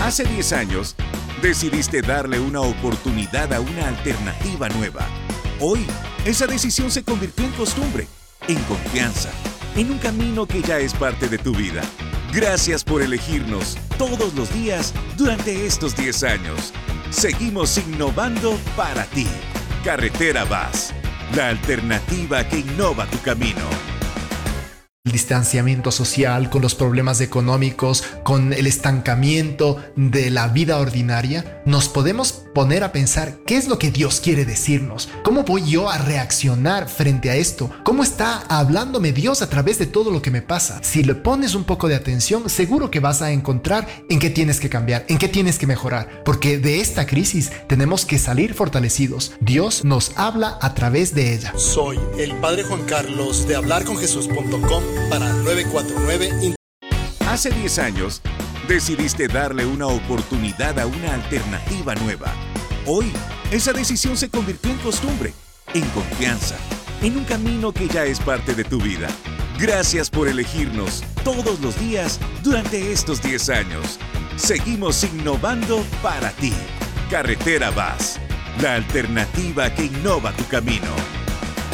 Hace 10 años, decidiste darle una oportunidad a una alternativa nueva. Hoy, esa decisión se convirtió en costumbre, en confianza, en un camino que ya es parte de tu vida. Gracias por elegirnos todos los días durante estos 10 años. Seguimos innovando para ti. Carretera VAS, la alternativa que innova tu camino. El distanciamiento social, con los problemas económicos, con el estancamiento de la vida ordinaria, nos podemos poner a pensar qué es lo que Dios quiere decirnos. ¿Cómo voy yo a reaccionar frente a esto? ¿Cómo está hablándome Dios a través de todo lo que me pasa? Si le pones un poco de atención, seguro que vas a encontrar en qué tienes que cambiar, en qué tienes que mejorar, porque de esta crisis tenemos que salir fortalecidos. Dios nos habla a través de ella. Soy el Padre Juan Carlos de hablarconjesús.com para 949. Hace 10 años, decidiste darle una oportunidad a una alternativa nueva. Hoy, esa decisión se convirtió en costumbre, en confianza, en un camino que ya es parte de tu vida. Gracias por elegirnos todos los días durante estos 10 años. Seguimos innovando para ti. Carretera VAS, la alternativa que innova tu camino.